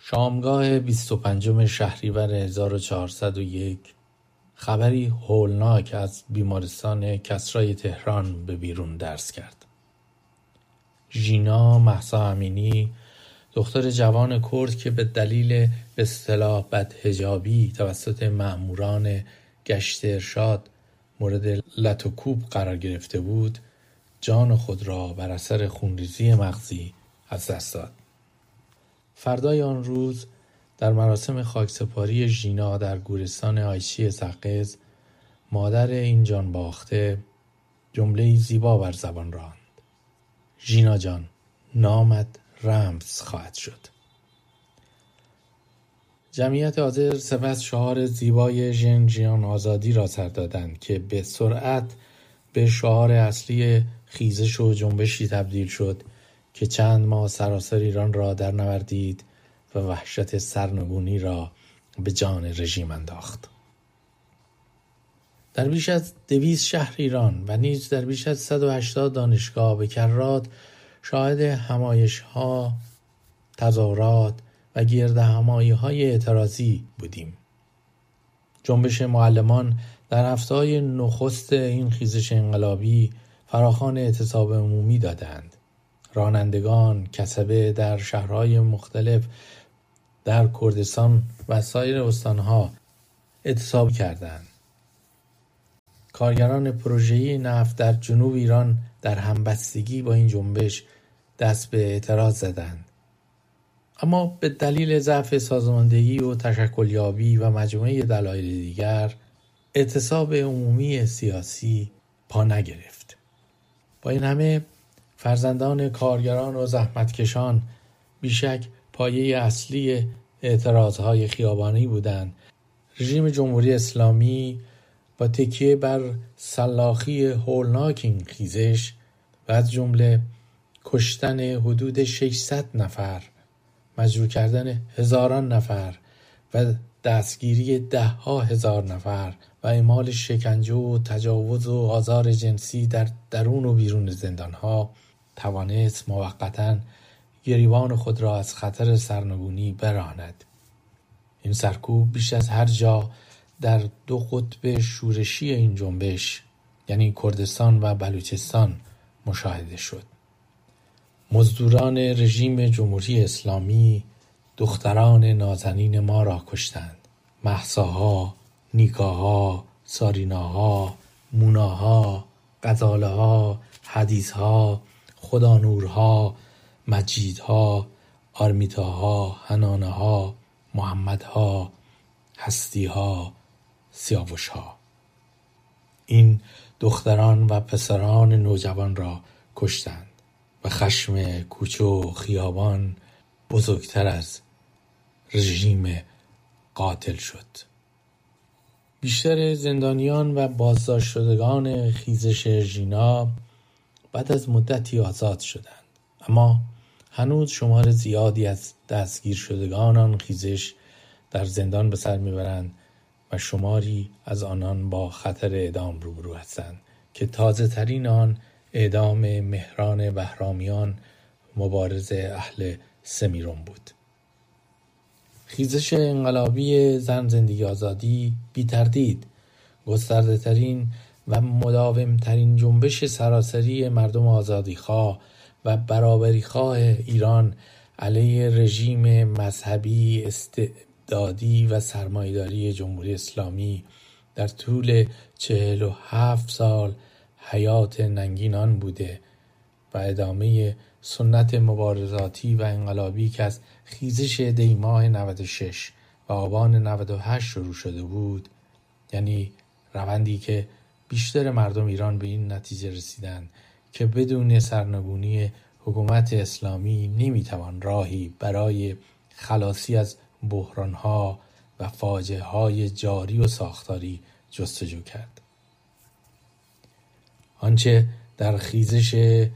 شامگاه 25 شهریور 1401 خبری هولناک از بیمارستان کسرای تهران به بیرون درز کرد. ژینا مهسا امینی، دختر جوان کرد که به دلیل به اصطلاح بدحجابی توسط مأموران گشت ارشاد مورد لت و کوب قرار گرفته بود، جان خود را بر اثر خونریزی مغزی از دست داد. فردای آن روز در مراسم خاکسپاری ژینا در گورستان عایشی سقز، مادر این جان باخته جمله‌ای زیبا بر زبان راند: ژینا جان، نامت رمز خواهد شد. جمعیت حاضر سپس شعار زیبای ژن جیان آزادی را سر دادند که به سرعت به شعار اصلی خیزش و جنبشی تبدیل شد که چند ماه سراسر ایران را در نوردید و وحشت سرنگونی را به جان رژیم انداخت. در بیش از 200 شهر ایران و نیز در بیش از 180 دانشگاه به کرات شاهد همایش‌ها، تظاهرات و گردهمایی‌های اعتراضی بودیم. جنبش معلمان در هفته‌های نخست این خیزش انقلابی فراخوان اعتصاب عمومی دادند. رانندگان کسبه در شهرهای مختلف در کردستان و سایر استانها اعتصاب کردند. کارگران پروژه‌ای نفت در جنوب ایران در همبستگی با این جنبش دست به اعتراض زدند. اما به دلیل ضعف سازماندهی و تشکلیابی و مجموعه دلایل دیگر، اعتصاب عمومی سیاسی پا نگرفت. با این همه فرزندان کارگران و زحمتکشان بیشک پایه اصلی اعتراضهای خیابانی بودند. رژیم جمهوری اسلامی با تکیه بر سلاخی هولناک این خیزش و از جمله کشتن حدود 600 نفر، مجبور کردن هزاران نفر و دستگیری 10,000 نفر و اعمال شکنجه و تجاوز و آزار جنسی در درون و بیرون زندانها، توانست موقتاً گریبان خود را از خطر سرنگونی براند. این سرکوب بیش از هر جا در دو قطب شورشی این جنبش، یعنی کردستان و بلوچستان، مشاهده شد. مزدوران رژیم جمهوری اسلامی دختران نازنین ما را کشتند. مهساها، نیکاها، ساریناها، موناها، غزالها، حدیثها، خدانورها، مجیدها، آرمیتاها، حنانها، محمدها، هستیها، سیاوشها. این دختران و پسران نوجوان را کشتند و خشم کوچه و خیابان بزرگتر از رژیم قاتل شد. بیشتر زندانیان و بازداشت شدگان خیزش ژینا بعد از مدتی آزاد شدند، اما هنوز شمار زیادی از دستگیر شدگان آن خیزش در زندان به سر میبرند و شماری از آنان با خطر اعدام روبرو هستند که تازه ترین آن اعدام مهران بهرامیان، مبارز اهل سمیرون بود. خیزش انقلابی زن زندگی آزادی بی تردید گسترده ترین و مداوم ترین جنبش سراسری مردم آزادیخواه و برابریخواه ایران علیه رژیم مذهبی استبدادی و سرمایه‌داری جمهوری اسلامی در طول 47 سال حیات ننگینان بوده و ادامه سنت مبارزاتی و انقلابی که از خیزش دی‌ماه 96 و آبان 98 شروع شده بود، یعنی روندی که بیشتر مردم ایران به این نتیجه رسیدند که بدون سرنگونی حکومت اسلامی نمیتوان راهی برای خلاصی از بحرانها و فاجعه‌های جاری و ساختاری جستجو کرد. آنچه در خیزش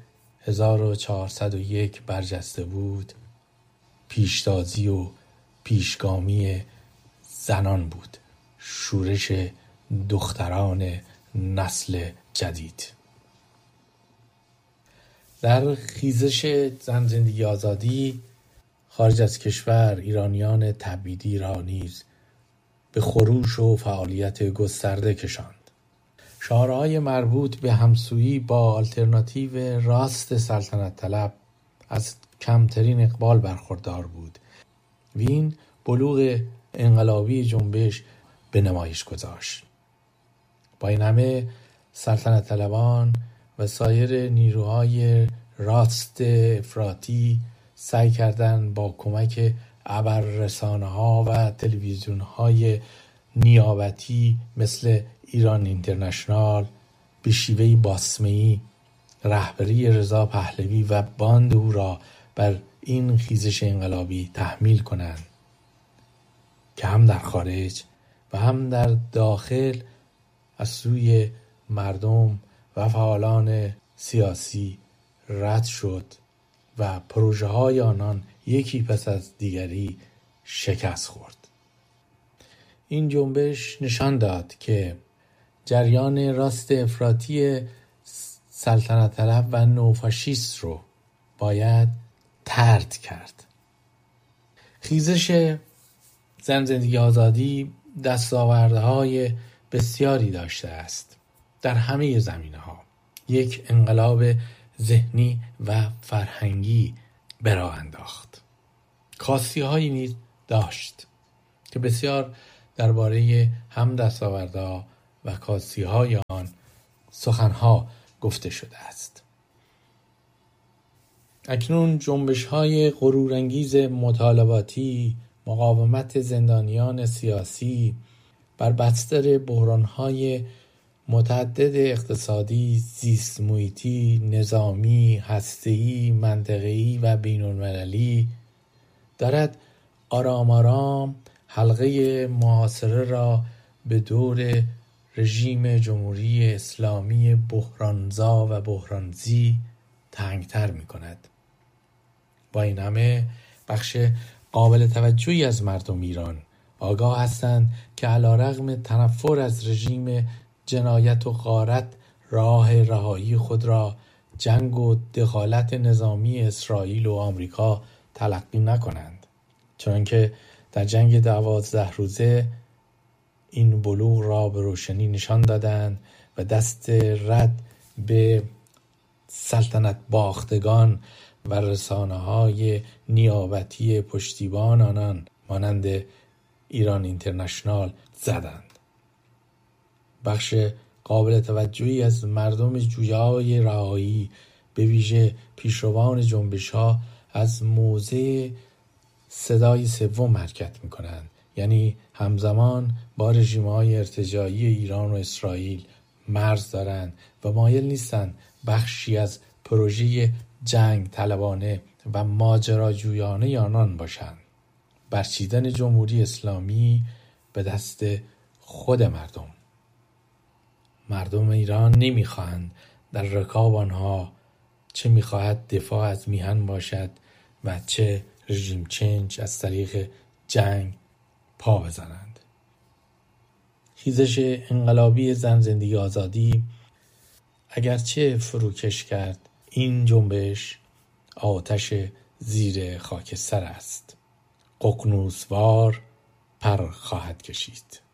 1401 برجسته بود، پیشتازی و پیشگامی زنان بود، شورش دختران نسل جدید. در خیزش زن زندگی آزادی خارج از کشور ایرانیان تبعیدی را نیز به خروش و فعالیت گسترده کشاند. شعارهای مربوط به همسویی با آلترناتیو راست سلطنت طلب از کمترین اقبال برخوردار بود و این بلوغ انقلابی جنبش به نمایش گذاشت. با این همه سلطنت طلبان و سایر نیروهای راست افراطی سعی کردند با کمک ابررسانه‌ها و تلویزیون‌های نیابتی مثل ایران اینترنشنال به شیوهی باسمه‌ای رهبری رضا پهلوی و باند او را بر این خیزش انقلابی تحمیل کنند که هم در خارج و هم در داخل از سوی مردم و فعالان سیاسی رد شد و پروژه های آنان یکی پس از دیگری شکست خورد. این جنبش نشان داد که جریان راست افراطی سلطنت طلب و نوفاشیست رو باید طرد کرد. خیزش زن زندگی آزادی دستاوردهای بسیاری داشته است در همه زمینه‌ها. یک انقلاب ذهنی و فرهنگی به راه انداخت. کاستی‌هایی نیز داشت که بسیار درباره هم دستاوردها و کاستی‌های آن سخنها گفته شده است. اکنون جنبش‌های غرورانگیز مطالباتی، مقاومت زندانیان سیاسی بر بستر بحران‌های متعدد اقتصادی، زیست محیطی، نظامی، هسته‌ای، منطقه‌ای و بین‌المللی دارد آرام آرام حلقه محاصره را به دور رژیم جمهوری اسلامی بحرانزا و بحرانزی تنگتر می کند. با این همه بخش قابل توجهی از مردم ایران آگاه هستند که علیرغم تنفر از رژیم جنایت و غارت راه رهایی خود را جنگ و دخالت نظامی اسرائیل و آمریکا تلقی نکنند، چنانکه در جنگ 12 روزه این بلوغ را به روشنی نشان دادند و دست رد به سلطنت باختگان و رسانه‌های نیابتی پشتیبان آنان مانند ایران اینترنشنال زدند. بخش قابل توجهی از مردم جویای رهایی به ویژه پیشروان جنبش‌ها از موضع صدای سوم حرکت می‌کنند، یعنی همزمان با رژیم‌های ارتجاعی ایران و اسرائیل مرز دارند و مایل نیستند بخشی از پروژه جنگ طلبانه و ماجراجویانه آنان باشند. برچیدن جمهوری اسلامی به دست خود مردم ایران نمیخواهند در رکاب آنها چه میخواهد دفاع از میهن باشد و چه رژیم چنج از طریق جنگ پا بزنند. خیزش انقلابی زن زندگی آزادی اگرچه فروکش کرد، این جنبش آتش زیر خاکستر است. ققنوسوار پر خواهد کشید.